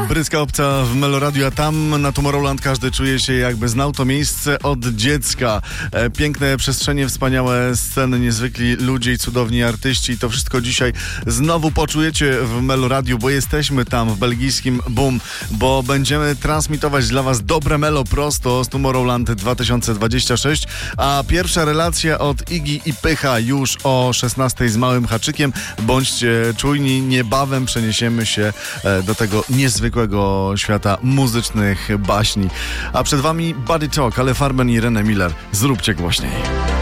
Bryska obca w Meloradiu, a tam na Tomorrowland każdy czuje się jakby znał to miejsce od dziecka. Piękne przestrzenie, wspaniałe sceny, niezwykli ludzie i cudowni artyści. To wszystko dzisiaj znowu poczujecie w Meloradiu, bo jesteśmy tam w belgijskim Boom, bo będziemy transmitować dla was dobre melo prosto z Tomorrowland 2026, a pierwsza relacja od Iggy i Pycha już o 16 z małym haczykiem. Bądźcie czujni, niebawem przeniesiemy się do tego niezwykłego świata muzycznych baśni. A przed wami Body Talk, ale Farben i René Miller. Zróbcie głośniej.